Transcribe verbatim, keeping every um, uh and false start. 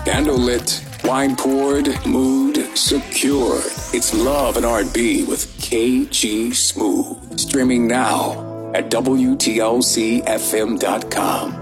Candle lit, wine poured, mood secured. It's Love and R and B with K G Smooth. Streaming now at W T L C F M dot com.